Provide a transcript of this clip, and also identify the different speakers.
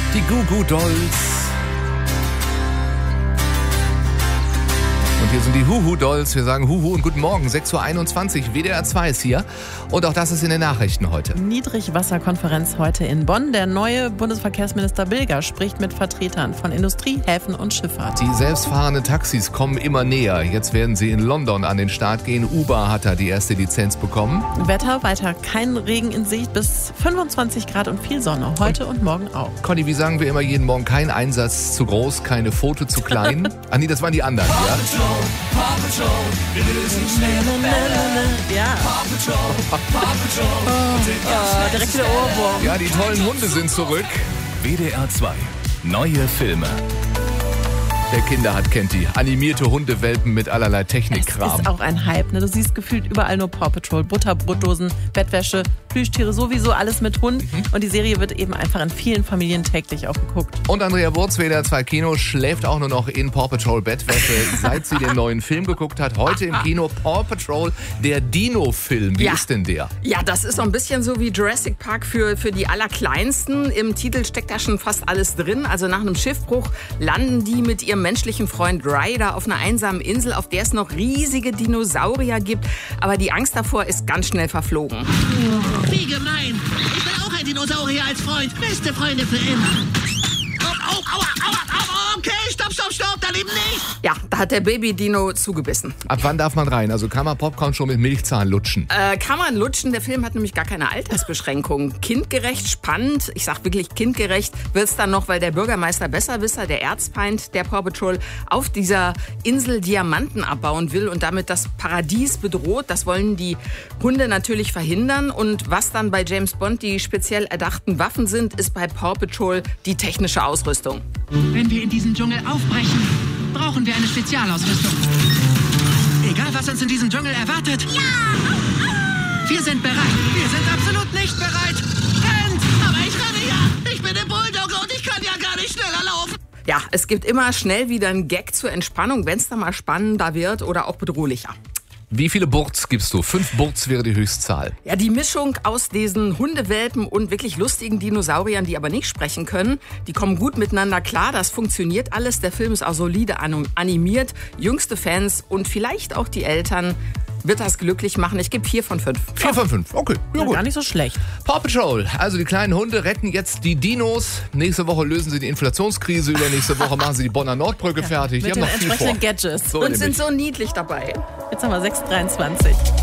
Speaker 1: Die Goo Goo Dolls. Und hier sind die Huhu Dolls. Wir sagen Huhu und guten Morgen. 6.21 Uhr, WDR 2 ist hier. Und auch das ist in den Nachrichten heute.
Speaker 2: Niedrigwasserkonferenz heute in Bonn. Der neue Bundesverkehrsminister Bilger spricht mit Vertretern von Industrie, Häfen und Schifffahrt.
Speaker 1: Die selbstfahrenden Taxis kommen immer näher. Jetzt werden sie in London an den Start gehen. Uber hat da die erste Lizenz bekommen.
Speaker 2: Wetter weiter kein Regen in Sicht, bis 25 Grad und viel Sonne. Heute und morgen auch.
Speaker 1: Conny, wie sagen wir immer jeden Morgen? Kein Einsatz zu groß, keine Foto zu klein. Ah nee, das waren die anderen, ja?
Speaker 3: Paw Patrol, wir lösen schnell.
Speaker 2: Ja.
Speaker 3: Paw Patrol,
Speaker 2: Direkt wieder Ohrwurm.
Speaker 1: Ja, die tollen Hunde sind zurück.
Speaker 4: WDR 2. Neue Filme.
Speaker 1: Wer Kinder hat, kennt die. Animierte Hundewelpen mit allerlei
Speaker 2: Es
Speaker 1: Technikkram.
Speaker 2: ist auch ein Hype, ne? Du siehst gefühlt überall nur Paw Patrol. Butterbrotdosen, Bettwäsche, Plüschtiere, sowieso alles mit Hund. Und die Serie wird eben einfach in vielen Familien täglich auch geguckt.
Speaker 1: Und Andrea Wurz, WDR 2 Kino, schläft auch nur noch in Paw Patrol Bettwäsche, seit sie den neuen Film geguckt hat. Heute im Kino Paw Patrol, der Dino-Film. Wie
Speaker 5: Ja.
Speaker 1: ist denn der?
Speaker 5: Ja, das ist so ein bisschen so wie Jurassic Park für die Allerkleinsten. Im Titel steckt da schon fast alles drin. Also nach einem Schiffbruch landen die mit ihrem menschlichen Freund Ryder auf einer einsamen Insel, auf der es noch riesige Dinosaurier gibt. Aber die Angst davor ist ganz schnell verflogen.
Speaker 6: Wie gemein. Ich will auch ein Dinosaurier als Freund. Beste Freunde für immer. Oh, aua, aua, okay, stopp, daneben nicht.
Speaker 5: Ja, da hat der Baby-Dino zugebissen.
Speaker 1: Ab wann darf man rein? Also kann man Popcorn schon mit Milchzahn lutschen?
Speaker 5: Kann man lutschen. Der Film hat nämlich gar keine Altersbeschränkung. Kindgerecht, spannend, ich sag wirklich kindgerecht, wird's dann noch, weil der Bürgermeister Besserwisser, der Erzfeind der Paw Patrol, auf dieser Insel Diamanten abbauen will und damit das Paradies bedroht. Das wollen die Hunde natürlich verhindern. Und was dann bei James Bond die speziell erdachten Waffen sind, ist bei Paw Patrol die technische Ausrüstung.
Speaker 6: Wenn wir in diesen Dschungel aufbrechen, brauchen wir eine Spezialausrüstung. Egal, was uns in diesem Dschungel erwartet. Ja! Wir sind bereit. Wir sind absolut nicht bereit. Rennt! Aber ich renne ja. Ich bin der Bulldogger und ich kann ja gar nicht schneller laufen.
Speaker 5: Ja, es gibt immer schnell wieder einen Gag zur Entspannung, wenn es dann mal spannender wird oder auch bedrohlicher.
Speaker 1: Wie viele Burts gibst du? 5 Burts wäre die Höchstzahl.
Speaker 5: Ja, die Mischung aus diesen Hundewelpen und wirklich lustigen Dinosauriern, die aber nicht sprechen können, die kommen gut miteinander klar, das funktioniert alles. Der Film ist auch solide animiert. Jüngste Fans und vielleicht auch die Eltern wird das glücklich machen. Ich gebe 4 von 5.
Speaker 1: 4 von 5, okay. Ja, gut.
Speaker 2: Gar nicht so schlecht.
Speaker 1: Paw Patrol, also die kleinen Hunde retten jetzt die Dinos. Nächste Woche lösen sie die Inflationskrise, übernächste Woche machen sie die Bonner Nordbrücke fertig. Die
Speaker 2: Mit
Speaker 1: haben
Speaker 2: den
Speaker 1: noch viel vor.
Speaker 2: entsprechenden Gadgets.
Speaker 1: So
Speaker 5: Und
Speaker 1: nämlich.
Speaker 5: sind so niedlich dabei.
Speaker 2: Jetzt haben wir 6:23.